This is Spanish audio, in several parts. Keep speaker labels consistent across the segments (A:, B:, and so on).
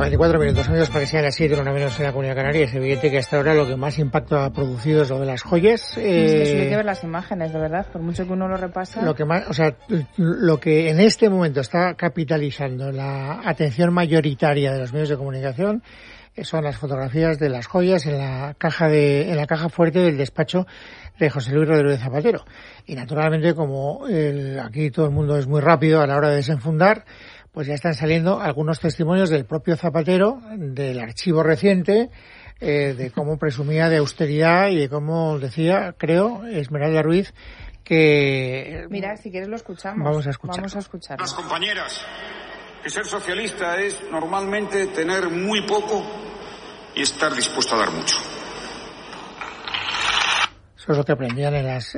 A: 24 minutos, amigos, para que sean las 7, una menos en la Comunidad Canaria. Es evidente que hasta ahora lo que más impacto ha producido es lo de las joyas.
B: Es que eso hay que ver las imágenes, de verdad, por mucho que uno lo repasa.
A: Lo que en este momento está capitalizando la atención mayoritaria de los medios de comunicación son las fotografías de las joyas en la caja fuerte del despacho de José Luis Rodríguez Zapatero. Y naturalmente, como aquí todo el mundo es muy rápido a la hora de desenfundar, pues ya están saliendo algunos testimonios del propio Zapatero, del archivo reciente, de cómo presumía de austeridad y de cómo decía, creo, Esmeralda Ruiz, que...
B: Mira, si quieres lo escuchamos.
A: Vamos a escuchar.
C: Las compañeras, que ser socialista es normalmente tener muy poco y estar dispuesto a dar mucho.
A: Eso es lo que aprendían en las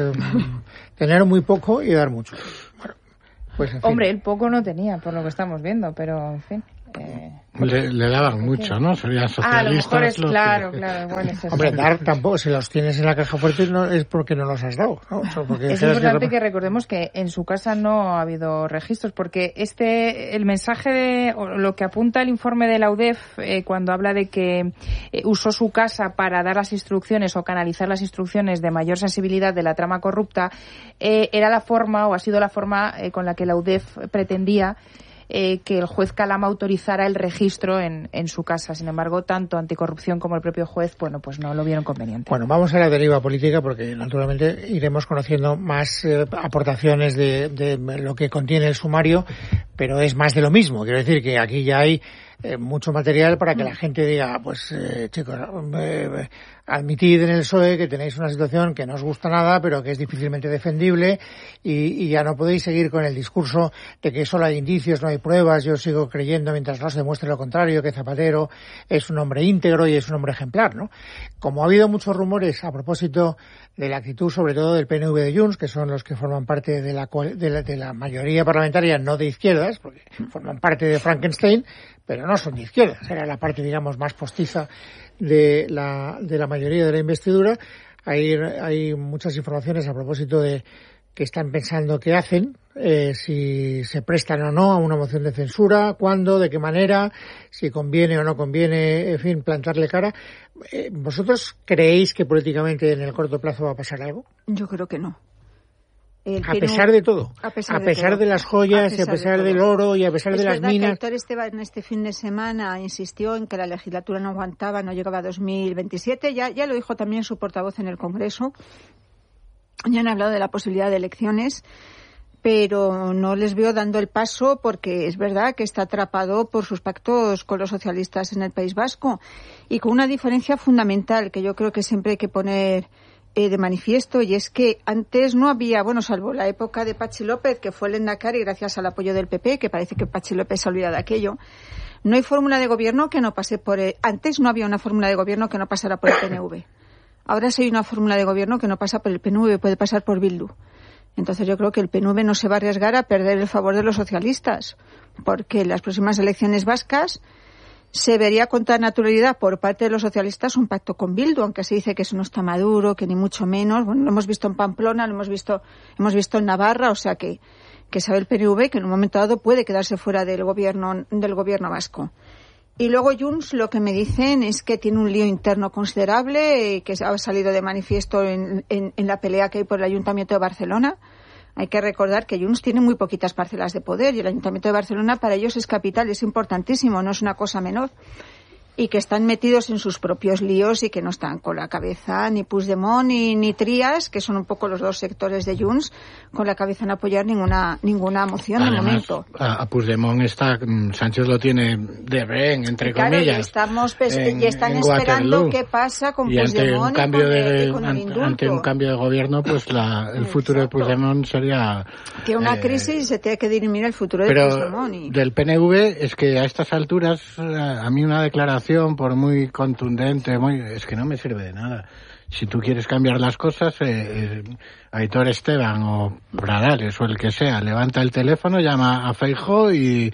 A: tener muy poco y dar mucho. Bueno, pues en fin.
B: Hombre, el poco no tenía, por lo que estamos viendo, pero en fin.
D: Le daban mucho, ¿no? Serían socialistas.
B: A lo mejor es claro, igual es eso.
A: Hombre, dar tampoco, si los tienes en la caja fuerte no es porque no los has dado, ¿no?
B: Es importante que recordemos que en su casa no ha habido registros, porque el mensaje o lo que apunta el informe de la UDEF cuando habla de que usó su casa para dar las instrucciones o canalizar las instrucciones de mayor sensibilidad de la trama corrupta, era la forma o ha sido la forma con la que la UDEF pretendía que el juez Calama autorizara el registro en su casa. Sin embargo, tanto Anticorrupción como el propio juez, bueno, pues no lo vieron conveniente.
A: Bueno, vamos a la deriva política porque naturalmente iremos conociendo más aportaciones de lo que contiene el sumario, pero es más de lo mismo. Quiero decir que aquí ya hay mucho material para que la gente diga, pues chicos, admitid en el PSOE que tenéis una situación que no os gusta nada, pero que es difícilmente defendible y ya no podéis seguir con el discurso de que solo hay indicios, no hay pruebas. Yo sigo creyendo, mientras no se demuestre lo contrario, que Zapatero es un hombre íntegro y es un hombre ejemplar, ¿no? Como ha habido muchos rumores a propósito de la actitud, sobre todo del PNV de Junts, que son los que forman parte de la mayoría parlamentaria, no de izquierdas, porque forman parte de Frankenstein, pero no son de izquierdas. Era la parte, digamos, más postiza de la mayoría de la investidura. Hay muchas informaciones a propósito de que están pensando qué hacen, si se prestan o no a una moción de censura, cuándo, de qué manera, si conviene o no conviene, en fin, plantarle cara. ¿Vosotros creéis que políticamente en el corto plazo va a pasar algo?
E: Yo creo que no.
A: A pesar de todo, a pesar de las joyas y a pesar del oro y a pesar de las minas.
E: Es verdad que Aitor Esteban este fin de semana insistió en que la legislatura no aguantaba, no llegaba a 2027. Ya lo dijo también su portavoz en el Congreso. Ya han hablado de la posibilidad de elecciones, pero no les veo dando el paso porque es verdad que está atrapado por sus pactos con los socialistas en el País Vasco y con una diferencia fundamental que yo creo que siempre hay que poner de manifiesto, y es que antes no había, bueno, salvo la época de Patxi López, que fue el Endacari gracias al apoyo del PP, que parece que Patxi López se ha olvidado de aquello, no hay fórmula de gobierno que no pase por antes no había una fórmula de gobierno que no pasara por el PNV. Ahora sí hay una fórmula de gobierno que no pasa por el PNV, puede pasar por Bildu. Entonces yo creo que el PNV no se va a arriesgar a perder el favor de los socialistas, porque en las próximas elecciones vascas se vería con toda naturalidad por parte de los socialistas un pacto con Bildu, aunque se dice que eso no está maduro, que ni mucho menos. Bueno, lo hemos visto en Pamplona, lo hemos visto en Navarra, o sea que sabe el PNV que en un momento dado puede quedarse fuera del gobierno vasco. Y luego Junts, lo que me dicen es que tiene un lío interno considerable, que ha salido de manifiesto en la pelea que hay por el Ayuntamiento de Barcelona. Hay que recordar que Junts tiene muy poquitas parcelas de poder y el Ayuntamiento de Barcelona para ellos es capital, es importantísimo, no es una cosa menor. Y que están metidos en sus propios líos y que no están con la cabeza ni Puigdemont ni Trias, que son un poco los dos sectores de Junts, con la cabeza en apoyar ninguna moción. Además, de momento.
D: A Puigdemont Sánchez lo tiene de rehén, entre comillas.
E: Y están esperando qué pasa con Puigdemont y con el indulto.
D: Ante un cambio de gobierno, pues el futuro de Puigdemont sería...
E: Que una crisis se tiene que dirimir el futuro de Puigdemont.
D: Pero del PNV es que a estas alturas, a mí una declaración por muy contundente, es que no me sirve de nada. Si tú quieres cambiar las cosas, Aitor Esteban o Pradales o el que sea, levanta el teléfono, llama a Feijóo y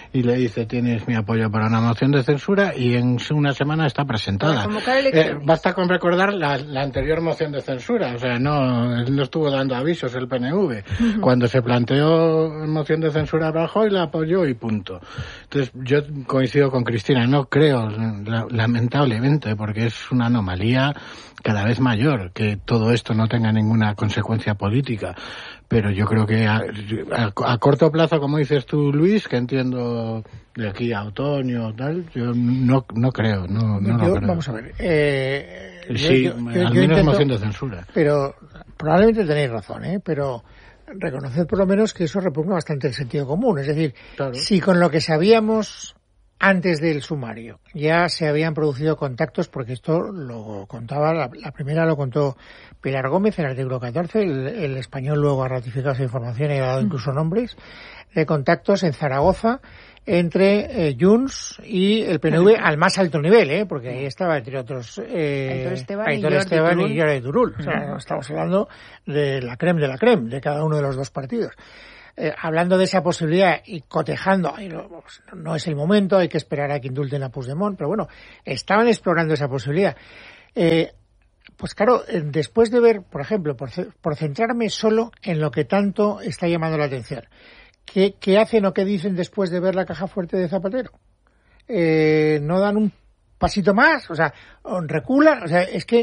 D: y le dice tienes mi apoyo para una moción de censura y en una semana está presentada. Basta con recordar la anterior moción de censura, o sea, no estuvo dando avisos el PNV. Cuando se planteó moción de censura a Rajoy la apoyó y punto. Entonces yo coincido con Cristina, no creo, lamentablemente, porque es una anomalía cada vez mayor que todo esto no tenga ninguna consecuencia política. Pero yo creo que a corto plazo, como dices tú, Luis, que entiendo de aquí a otoño tal, yo no creo, no lo creo.
A: Vamos a ver.
D: Sí, al menos moción de censura.
A: Pero probablemente tenéis razón, pero reconoced por lo menos que eso repugna bastante el sentido común. Es decir, claro, si con lo que sabíamos antes del sumario ya se habían producido contactos, porque esto lo contaba, la primera lo contó Pilar Gómez en el artículo 14, el español luego ha ratificado esa información y ha dado incluso nombres de contactos en Zaragoza entre Junts y el PNV al más alto nivel, porque ahí estaba, entre otros, Aitor Esteban y Jordi Turull. O sea, estamos hablando de la creme de cada uno de los dos partidos. Hablando de esa posibilidad y cotejando, no es el momento, hay que esperar a que indulten a Puigdemont, pero bueno, estaban explorando esa posibilidad. Pues claro, después de ver, por ejemplo, por centrarme solo en lo que tanto está llamando la atención, ¿qué hacen o qué dicen después de ver la caja fuerte de Zapatero? ¿No dan un pasito más? O sea, reculan, o sea, es que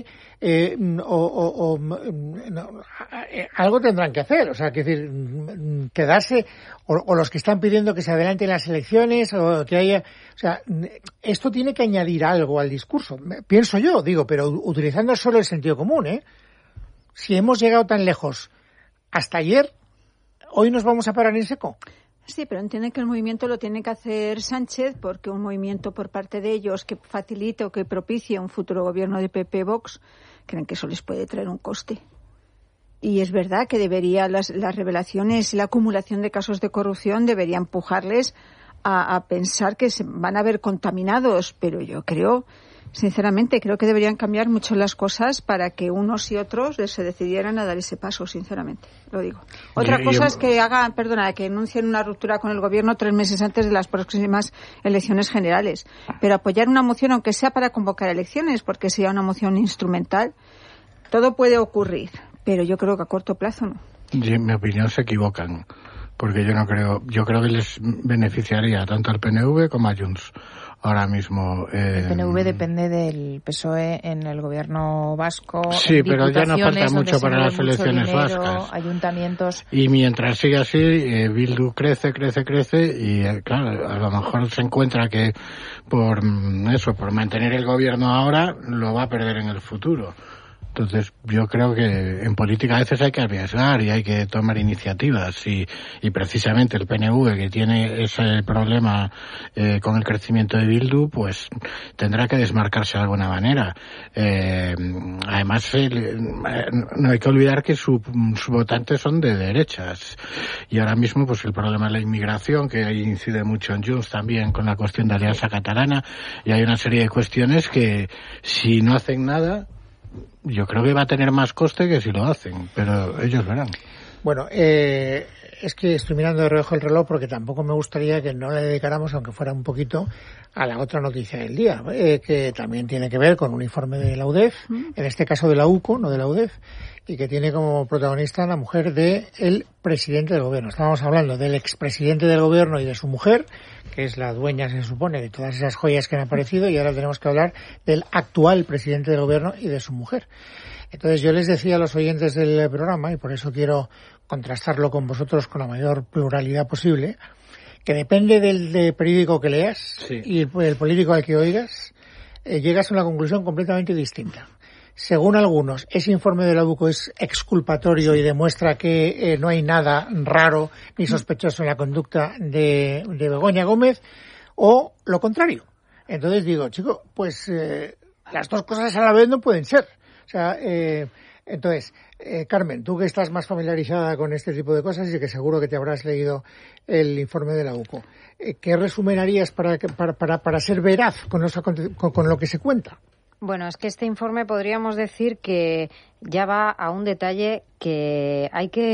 A: algo tendrán que hacer, o sea, que decir, quedarse, o los que están pidiendo que se adelanten las elecciones, o que haya, o sea, esto tiene que añadir algo al discurso, pienso yo, pero utilizando solo el sentido común, si hemos llegado tan lejos hasta ayer, hoy nos vamos a parar en seco.
E: Sí, pero entienden que el movimiento lo tiene que hacer Sánchez, porque un movimiento por parte de ellos que facilite o que propicie un futuro gobierno de PP-Vox, creen que eso les puede traer un coste. Y es verdad que las revelaciones y la acumulación de casos de corrupción debería empujarles a pensar que se van a ver contaminados, pero yo sinceramente, creo que deberían cambiar mucho las cosas para que unos y otros se decidieran a dar ese paso, sinceramente, lo digo. Otra cosa es que que enuncien una ruptura con el gobierno 3 meses antes de las próximas elecciones generales. Pero apoyar una moción, aunque sea para convocar elecciones, porque sea una moción instrumental, todo puede ocurrir, pero yo creo que a corto plazo no.
D: En mi opinión se equivocan, porque yo creo que les beneficiaría tanto al PNV como a Junts. Ahora mismo
B: el PNV depende del PSOE en el gobierno vasco.
D: Sí, pero ya no falta mucho para las elecciones vascas.
B: Ayuntamientos.
D: Y mientras siga así, Bildu crece y claro, a lo mejor se encuentra que por mantener el gobierno ahora lo va a perder en el futuro. Entonces, yo creo que en política a veces hay que arriesgar y hay que tomar iniciativas y precisamente el PNV, que tiene ese problema con el crecimiento de Bildu, pues tendrá que desmarcarse de alguna manera. Además, no hay que olvidar que sus votantes son de derechas y ahora mismo pues el problema de la inmigración, que incide mucho en Junts también con la cuestión de Alianza Catalana, y hay una serie de cuestiones que si no hacen nada, yo creo que va a tener más coste que si lo hacen, pero ellos verán.
A: Bueno, es que estoy mirando de reojo el reloj porque tampoco me gustaría que no le dedicáramos, aunque fuera un poquito, a la otra noticia del día, que también tiene que ver con un informe de la UDEF, en este caso de la UCO, no de la UDEF, y que tiene como protagonista la mujer del presidente del gobierno. Estábamos hablando del expresidente del gobierno y de su mujer, que es la dueña, se supone, de todas esas joyas que han aparecido, y ahora tenemos que hablar del actual presidente del gobierno y de su mujer. Entonces yo les decía a los oyentes del programa, y por eso quiero contrastarlo con vosotros con la mayor pluralidad posible, que depende del periódico que leas, sí, y el político al que oigas, llegas a una conclusión completamente distinta. Según algunos, ese informe de la UCO es exculpatorio y demuestra que no hay nada raro ni sospechoso en la conducta de Begoña Gómez, o lo contrario. Entonces digo, chico, pues las dos cosas a la vez no pueden ser. O sea, entonces, Carmen, tú que estás más familiarizada con este tipo de cosas y que seguro que te habrás leído el informe de la UCO, ¿qué resumen harías para ser veraz con lo que se cuenta?
F: Bueno, es que este informe podríamos decir que ya va a un detalle que hay que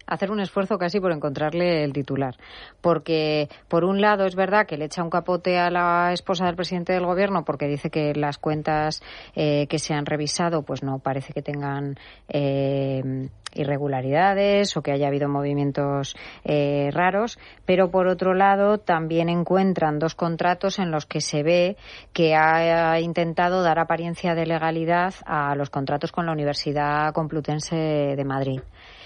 F: hacer un esfuerzo casi por encontrarle el titular. Porque, por un lado, es verdad que le echa un capote a la esposa del presidente del gobierno porque dice que las cuentas que se han revisado pues no parece que tengan irregularidades o que haya habido movimientos raros, pero por otro lado también encuentran 2 contratos en los que se ve que ha intentado dar apariencia de legalidad a los contratos con la Universidad Complutense de Madrid.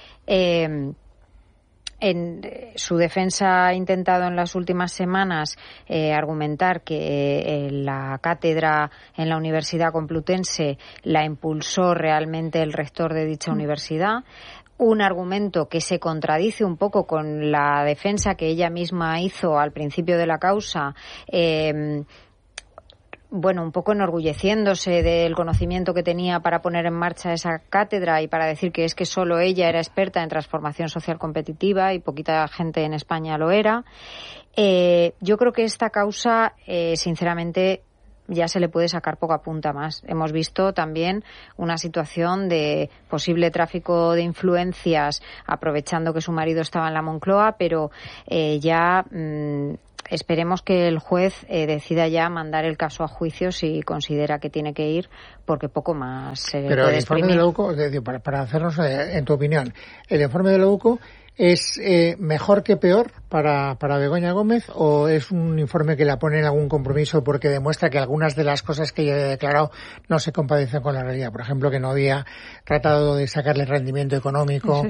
F: En su defensa ha intentado en las últimas semanas argumentar que la cátedra en la Universidad Complutense la impulsó realmente el rector de dicha universidad. Un argumento que se contradice un poco con la defensa que ella misma hizo al principio de la causa, un poco enorgulleciéndose del conocimiento que tenía para poner en marcha esa cátedra y para decir que es que solo ella era experta en transformación social competitiva y poquita gente en España lo era. Yo creo que esta causa, sinceramente, ya se le puede sacar poca punta más. Hemos visto también una situación de posible tráfico de influencias aprovechando que su marido estaba en la Moncloa, pero esperemos que el juez decida ya mandar el caso a juicio si considera que tiene que ir, porque poco más se puede
A: Pero el informe
F: exprimir.
A: de la UCO, para hacernos, en tu opinión, ¿el informe de la UCO es mejor que peor para Begoña Gómez o es un informe que la pone en algún compromiso porque demuestra que algunas de las cosas que ella ha declarado no se compadecen con la realidad? Por ejemplo, que no había tratado de sacarle rendimiento económico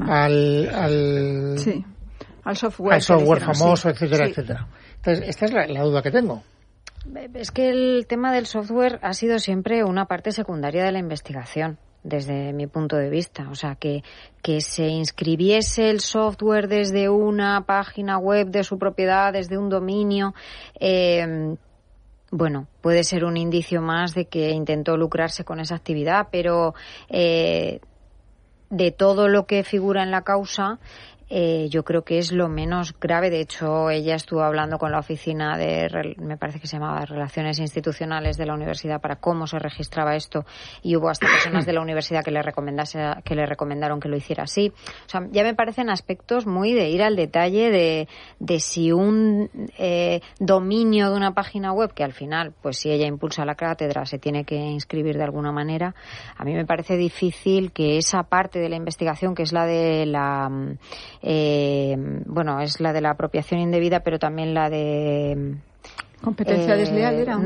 A: al software famoso, etcétera, etcétera. Entonces, esta es la duda que tengo.
F: Es que el tema del software ha sido siempre una parte secundaria de la investigación, desde mi punto de vista. O sea, que se inscribiese el software desde una página web de su propiedad, desde un dominio, puede ser un indicio más de que intentó lucrarse con esa actividad, pero de todo lo que figura en la causa, yo creo que es lo menos grave. De hecho, ella estuvo hablando con la oficina me parece que se llamaba Relaciones Institucionales de la universidad para cómo se registraba esto, y hubo hasta personas de la universidad que le recomendaron que lo hiciera así. O sea, ya me parecen aspectos muy de ir al detalle de si un dominio de una página web, que al final, pues si ella impulsa la cátedra, se tiene que inscribir de alguna manera. A mí me parece difícil que esa parte de la investigación, que es la de es la de la apropiación indebida, pero también la de
E: ¿competencia desleal era?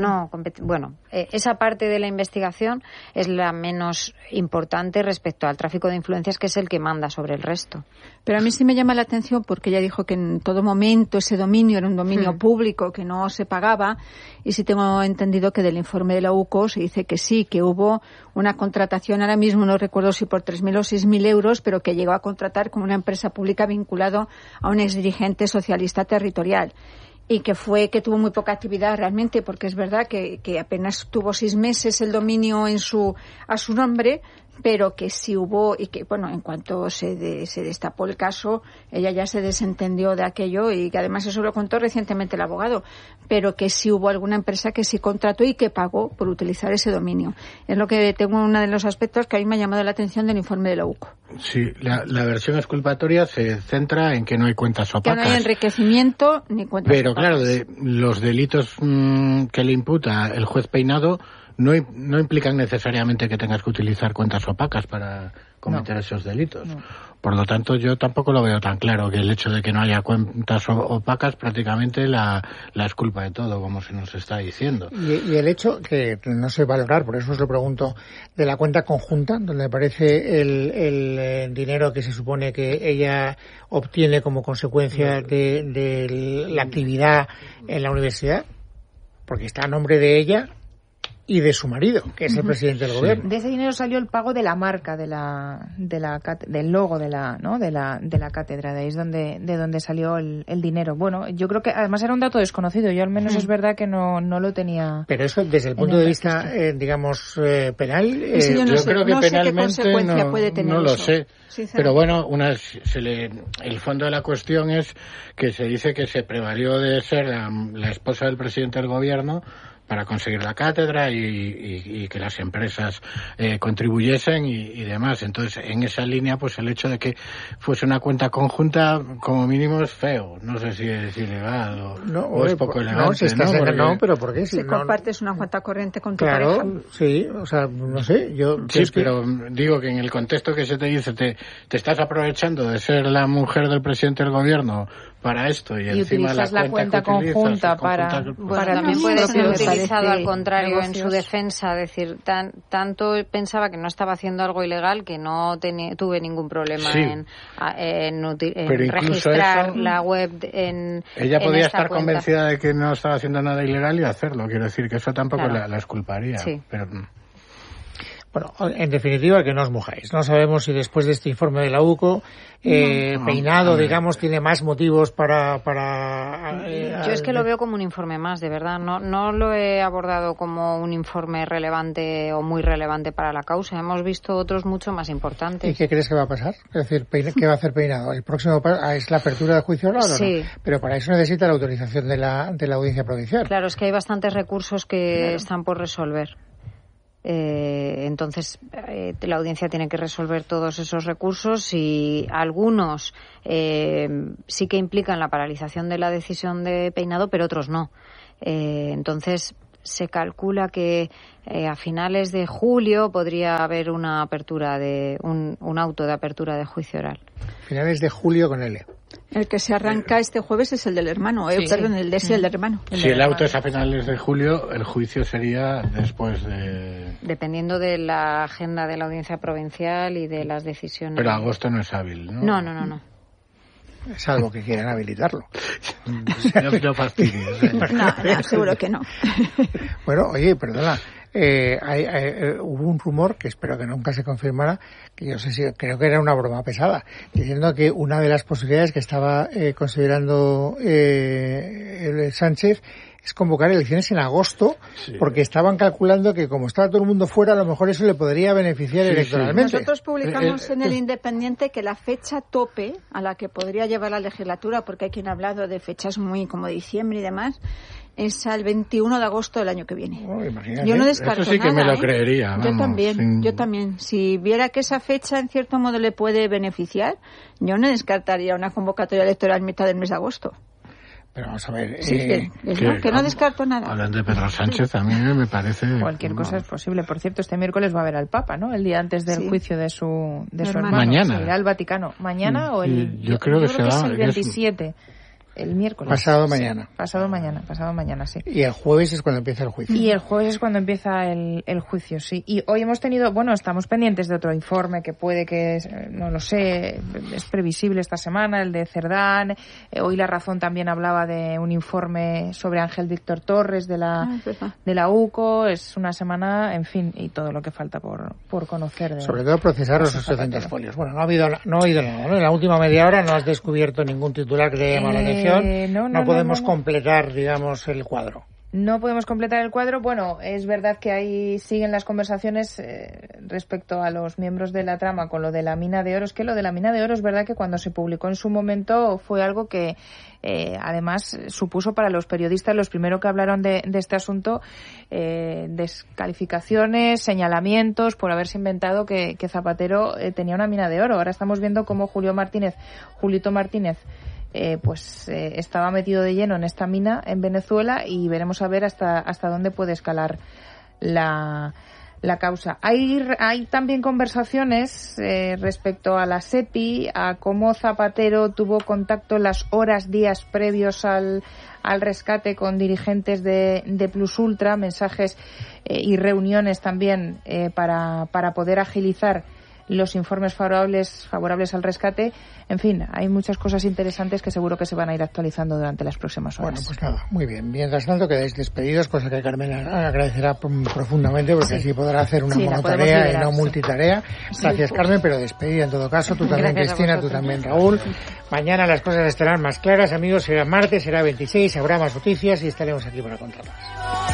F: Esa parte de la investigación es la menos importante respecto al tráfico de influencias, que es el que manda sobre el resto.
E: Pero a mí sí me llama la atención porque ella dijo que en todo momento ese dominio era un dominio público, que no se pagaba, y sí tengo entendido que del informe de la UCO se dice que sí, que hubo una contratación, ahora mismo no recuerdo si por 3.000 o 6.000 euros, pero que llegó a contratar con una empresa pública vinculado a un exdirigente socialista territorial. Y que tuvo muy poca actividad realmente, porque es verdad que apenas tuvo 6 meses el dominio a su nombre, pero que sí hubo, y que en cuanto se destapó el caso, ella ya se desentendió de aquello, y que además eso lo contó recientemente el abogado, pero que sí hubo alguna empresa que sí contrató y que pagó por utilizar ese dominio. Es lo que tengo, uno de los aspectos que a mí me ha llamado la atención del informe de la UCO.
D: Sí, la versión exculpatoria se centra en que no hay cuentas opacas.
E: Que no hay enriquecimiento ni cuentas
D: Pero
E: opacas.
D: claro, los delitos que le imputa el juez Peinado no implican necesariamente que tengas que utilizar cuentas opacas para cometer esos delitos. No. Por lo tanto, yo tampoco lo veo tan claro, que el hecho de que no haya cuentas opacas prácticamente la es culpa de todo, como se nos está diciendo.
A: Y el hecho, que no sé valorar, por eso os lo pregunto, de la cuenta conjunta, donde aparece el dinero que se supone que ella obtiene como consecuencia de la actividad en la universidad, porque está a nombre de ella y de su marido, que es el presidente del gobierno.
B: De ese dinero salió el pago de la marca del logo de la cátedra, de ahí es de donde salió el dinero. Bueno, yo creo que además era un dato desconocido, yo al menos es verdad que no lo tenía.
A: Pero eso desde el punto de vista penal,
D: yo creo que penalmente no lo sé. Pero bueno, el fondo de la cuestión es que se dice que se prevalió de ser la esposa del presidente del gobierno para conseguir la cátedra y que las empresas contribuyesen y demás. Entonces, en esa línea, pues el hecho de que fuese una cuenta conjunta, como mínimo, es feo. No sé si es ilegal o es poco elegante.
A: No, si estás no, pero ¿por qué?
E: Si compartes una cuenta corriente con tu
A: pareja.
E: Claro,
A: sí, o sea, no sé,
D: Sí, pero digo que en el contexto que se te dice, te estás aprovechando de ser la mujer del presidente del gobierno para esto y encima
B: utilizas la cuenta conjunta para
F: también puede ser utilizado al contrario negocios. En su defensa, decir, tanto pensaba que no estaba haciendo algo ilegal que no tuve ningún problema en registrar eso, la web
D: ella podía estar
F: cuenta.
D: Convencida de que no estaba haciendo nada ilegal y hacerlo, quiero decir que eso tampoco la exculparía, pero
A: bueno, en definitiva, que no os mojáis. No sabemos si después de este informe de la UCO, Peinado, digamos, tiene más motivos para
F: yo es que lo veo como un informe más, de verdad. No lo he abordado como un informe relevante o muy relevante para la causa. Hemos visto otros mucho más importantes.
A: ¿Y qué crees que va a pasar? Es decir, ¿qué va a hacer Peinado? ¿El próximo es la apertura de juicio oral o no? Pero para eso necesita la autorización de la Audiencia Provincial.
F: Claro, es que hay bastantes recursos que están por resolver. Entonces la audiencia tiene que resolver todos esos recursos y algunos sí que implican la paralización de la decisión de Peinado, pero otros no. Entonces se calcula que a finales de julio podría haber una apertura un auto de apertura de juicio oral.
A: Finales de julio con L.
E: El que se arranca este jueves es el del hermano, perdón, el de el del hermano.
D: Si el auto es a finales de julio, el juicio sería después de...
F: Dependiendo de la agenda de la audiencia provincial y de las decisiones.
D: Pero agosto no es hábil, ¿no?
F: No.
A: Salvo que quieran habilitarlo.
D: No fastidies.
E: No, seguro que no.
A: Bueno, oye, perdona. Hubo un rumor que espero que nunca se confirmara, que yo creo que era una broma pesada, diciendo que una de las posibilidades que estaba considerando el Sánchez es convocar elecciones en agosto, porque estaban calculando que como estaba todo el mundo fuera, a lo mejor eso le podría beneficiar electoralmente.
E: Nosotros publicamos en el Independiente que la fecha tope a la que podría llevar la legislatura, porque hay quien ha hablado de fechas muy como diciembre y demás, es al 21 de agosto del año que viene. Yo no descarto
D: eso sí que
E: nada,
D: me lo creería. Vamos,
E: yo también. Si viera que esa fecha en cierto modo le puede beneficiar, yo no descartaría una convocatoria electoral en mitad del mes de agosto.
A: Pero vamos a ver...
E: que no descarto nada.
D: Hablando de Pedro Sánchez, a mí me parece...
B: Cualquier cosa es posible. Por cierto, este miércoles va a ver al Papa, ¿no? El día antes del juicio de su hermano.
D: Mañana.
B: Se irá al Vaticano. ¿Mañana o el...?
D: Yo creo que
B: es el 27. El miércoles.
A: Pasado mañana.
B: Pasado mañana, sí.
A: Y el jueves es cuando empieza el juicio.
B: Y el jueves es cuando empieza el juicio, sí. Y hoy hemos tenido, estamos pendientes de otro informe que puede que, no lo sé, es previsible esta semana, el de Cerdán. Hoy La Razón también hablaba de un informe sobre Ángel Víctor Torres de la UCO. Es una semana, en fin, y todo lo que falta por conocer.
A: Sobre todo procesar los 800 folios. Bueno, no ha oído nada, ¿no? En la última media hora no has descubierto ningún titular que te haya llamado la atención. No podemos completar, digamos, el cuadro.
B: No podemos completar el cuadro. Bueno, es verdad que ahí siguen las conversaciones respecto a los miembros de la trama con lo de la mina de oro. Es que lo de la mina de oro es verdad que cuando se publicó en su momento fue algo que además supuso para los periodistas, los primeros que hablaron de este asunto, descalificaciones, señalamientos por haberse inventado que Zapatero tenía una mina de oro. Ahora estamos viendo cómo Julito Martínez estaba metido de lleno en esta mina en Venezuela y veremos a ver hasta dónde puede escalar la causa. Hay también conversaciones respecto a la SEPI, a cómo Zapatero tuvo contacto en las días previos al rescate con dirigentes de Plus Ultra, mensajes y reuniones también para poder agilizar los informes favorables al rescate. En fin, hay muchas cosas interesantes que seguro que se van a ir actualizando durante las próximas horas.
A: Bueno, pues nada, muy bien. Mientras tanto, quedáis despedidos, cosa que Carmen agradecerá profundamente, porque así podrá hacer una monotarea y no multitarea. Gracias, Carmen, pero despedida en todo caso. Tú también, Cristina, tú también, Raúl. Mañana las cosas estarán más claras, amigos. Será martes, será 26, habrá más noticias y estaremos aquí para contarlas.